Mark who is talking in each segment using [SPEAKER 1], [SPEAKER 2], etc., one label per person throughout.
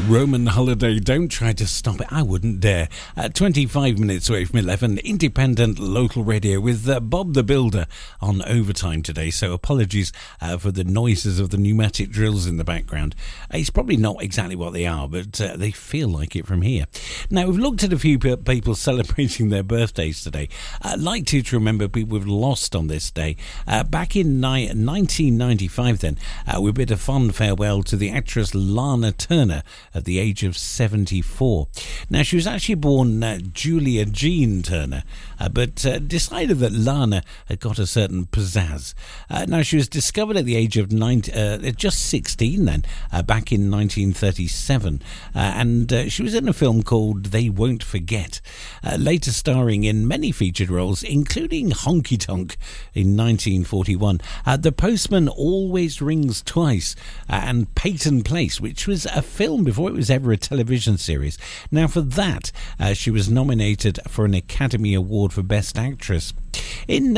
[SPEAKER 1] Roman Holiday, don't try to stop it. I wouldn't dare. 25 minutes away from 11, independent local radio with Bob the Builder on overtime today. So apologies for the noises of the pneumatic drills in the background. It's probably not exactly what they are, but they feel like it from here. Now, we've looked at a few people celebrating their birthdays today. I'd like to remember people we've lost on this day. Back in 1995 then, we bid a fond farewell to the actress Lana Turner at the age of 74. Now, she was actually born Julia Jean Turner, but decided that Lana had got a certain pizzazz. Now, she was discovered at the age of just 16 then, back in 1937, and she was in a film called They Won't Forget, later starring in many featured roles, including Honky Tonk in 1941, The Postman Always Rings Twice, and Peyton Place, which was a film before it was ever a television series. Now, for that, she was nominated for an Academy Award for Best Actress. In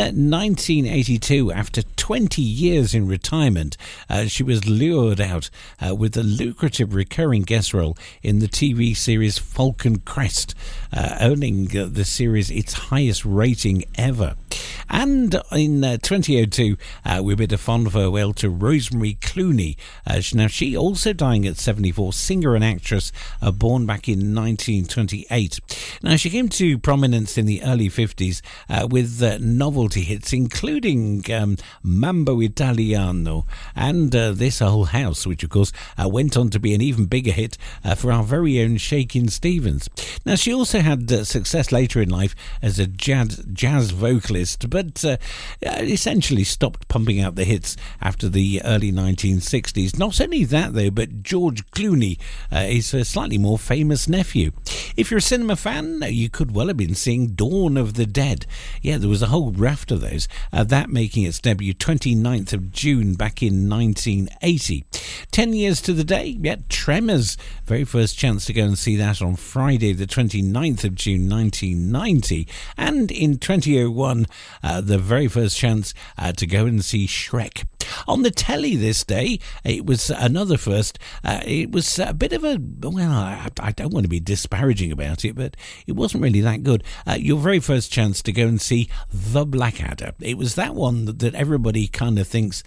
[SPEAKER 1] 1982, after 20 years in retirement, she was lured out with a lucrative recurring guest role in the TV series Falcon Crest, earning the series its highest rating ever. And in 2002, we bid a fond farewell to Rosemary Clooney. Now, she also dying at 74, singer and actress, born back in 1928. Now, she came to prominence in the early 50s with novelty hits, including Mambo Italiano and This Old House, which, of course, went on to be an even bigger hit for our very own Shakin' Stevens. Now, she also had success later in life as a jazz vocalist, but essentially stopped pumping out the hits after the early 1960s. Not only that, though, but George Clooney is a slightly more famous nephew. If you're a cinema fan, you could well have been seeing Dawn of the Dead. Yeah, there was a whole raft of those, that making its debut 29th of June back in 1980. 10 years to the day, yet Tremors, very first chance to go and see that on Friday the 29th of June 1990, and in 2001 the very first chance to go and see Shrek. On the telly this day, it was another first. It was a bit of a, well, I don't want to be disparaging about it, but it wasn't really that good. Your very first chance to go and see The Blackadder. It was that one that everybody kind of thinks,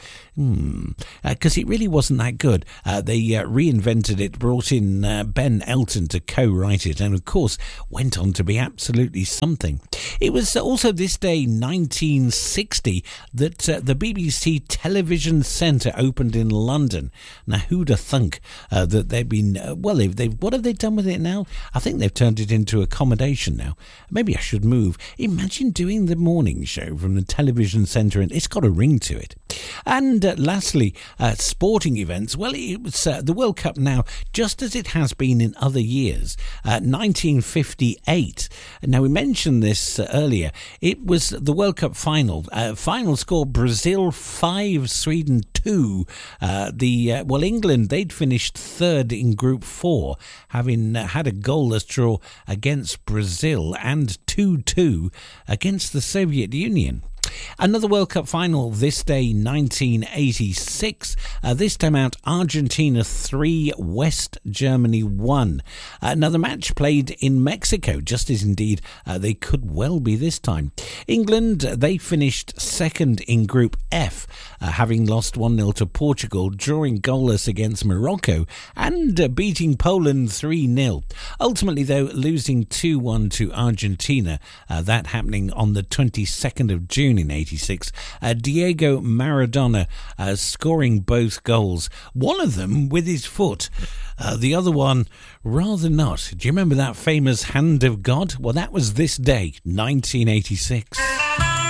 [SPEAKER 1] because it really wasn't that good. They reinvented it, brought in Ben Elton to co-write it, and of course went on to be absolutely something. It was also this day, 1960, that the BBC Television Centre opened in London. Now, who'd have thunk that they've been, what have they done with it now? I think they've turned it into accommodation now. Maybe I should move. Imagine doing the morning show from the Television Centre, and it's got a ring to it. And lastly, sporting events. Well, it was the World Cup now, just as it has been in other years. 1958. Now, we mentioned this earlier. It was the World Cup final. Final score, Brazil 5, Sweden 2. England, they'd finished third in Group 4, having had a goalless draw against Brazil and 2-2 against the Soviet Union. Another World Cup final this day, 1986. This time out, Argentina 3, West Germany 1. Another match played in Mexico, just as indeed they could well be this time. England, they finished second in Group F, having lost 1-0 to Portugal, drawing goalless against Morocco, and beating Poland 3-0. Ultimately, though, losing 2-1 to Argentina, that happening on the 22nd of June in 86. Diego Maradona scoring both goals. One of them with his foot. The other one, rather not. Do you remember that famous Hand of God? Well, that was this day, 1986.